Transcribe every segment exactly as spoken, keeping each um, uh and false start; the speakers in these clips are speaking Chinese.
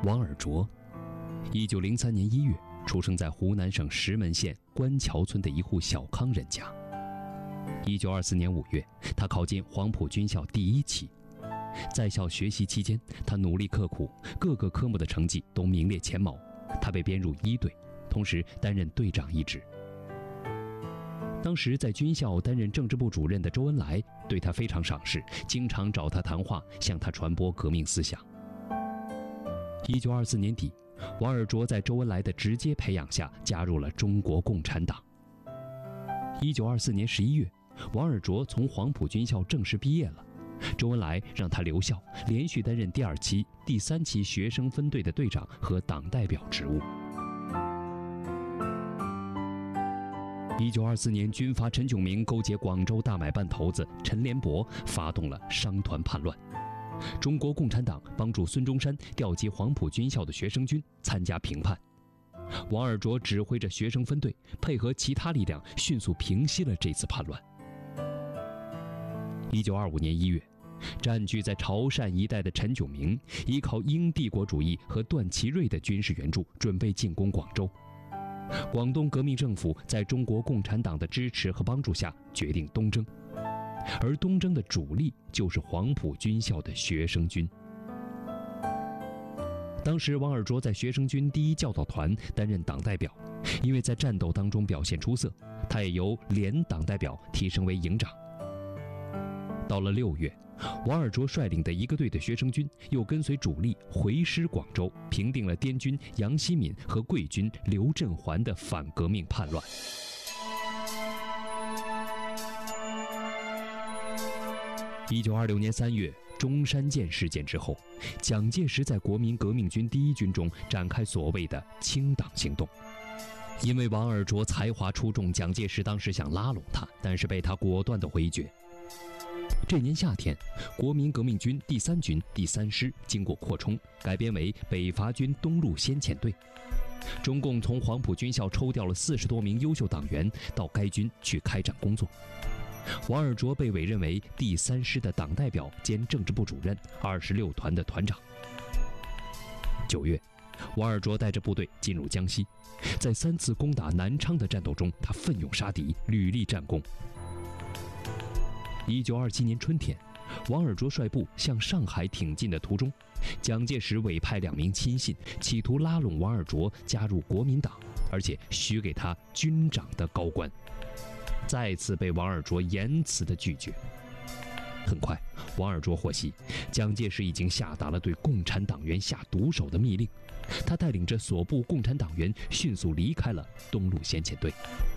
王尔琢，一九零三年一月出生在湖南省石门县官桥村的一户小康人家。一九二四年五月，他考进黄埔军校第一期。在校学习期间，他努力刻苦，各个科目的成绩都名列前茅。他被编入一队，同时担任队长一职。当时在军校担任政治部主任的周恩来对他非常赏识，经常找他谈话，向他传播革命思想。一九二四年底，王尔琢在周恩来的直接培养下加入了中国共产党。一九二四年十一月，王尔琢从黄埔军校正式毕业了。周恩来让他留校，连续担任第二期、第三期学生分队的队长和党代表职务。一九二四年，军阀陈炯明勾结广州大买办头子陈联博，发动了商团叛乱。中国共产党帮助孙中山调集黄埔军校的学生军参加平叛。王尔琢指挥着学生分队，配合其他力量，迅速平息了这次叛乱。一九二五年一月，占据在潮汕一带的陈炯明依靠英帝国主义和段祺瑞的军事援助，准备进攻广州。广东革命政府在中国共产党的支持和帮助下，决定东征。而东征的主力就是黄埔军校的学生军。当时王尔琢在学生军第一教导团担任党代表，因为在战斗当中表现出色，他也由连党代表提升为营长。到了六月，王尔琢率领的一个队的学生军又跟随主力回师广州，平定了滇军杨希敏和桂军刘振环的反革命叛乱。一九二六年三月，中山舰事件之后，蒋介石在国民革命军第一军中展开所谓的清党行动。因为王尔琢才华出众，蒋介石当时想拉拢他，但是被他果断地回绝。这年夏天，国民革命军第三军第三师经过扩充，改编为北伐军东路先遣队。中共从黄埔军校抽调了四十多名优秀党员到该军去开展工作。王尔琢被委任为第三师的党代表兼政治部主任，二十六团的团长。九月，王尔琢带着部队进入江西，在三次攻打南昌的战斗中，他奋勇杀敌，屡立战功。一九二七年春天，王尔琢率部向上海挺进的途中，蒋介石委派两名亲信，企图拉拢王尔琢加入国民党，而且许给他军长的高官，再次被王尔琢严词的拒绝。很快，王尔琢获悉蒋介石已经下达了对共产党员下毒手的密令，他带领着所部共产党员迅速离开了东路先遣队。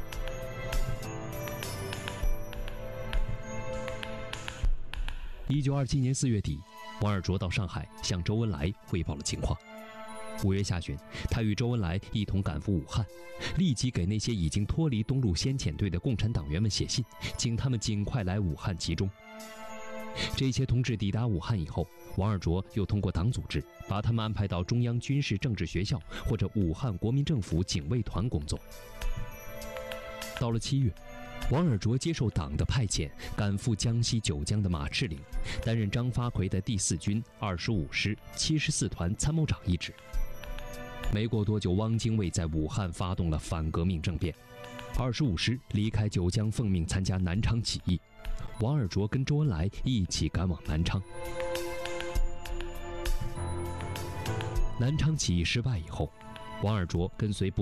一九二七年四月底，王尔琢到上海向周恩来汇报了情况。五月下旬，他与周恩来一同赶赴武汉，立即给那些已经脱离东路先遣队的共产党员们写信，请他们尽快来武汉集中。这些同志抵达武汉以后，王尔琢又通过党组织把他们安排到中央军事政治学校或者武汉国民政府警卫团工作。到了七月，王尔琢接受党的派遣，赶赴江西九江的马赤岭，担任张发奎的第四军二十五师七十四团参谋长一职。没过多久，汪精卫在武汉发动了反革命政变，二十五师离开九江，奉命参加南昌起义。王尔琢跟周恩来一起赶往南昌。南昌起义失败以后，王尔琢跟随部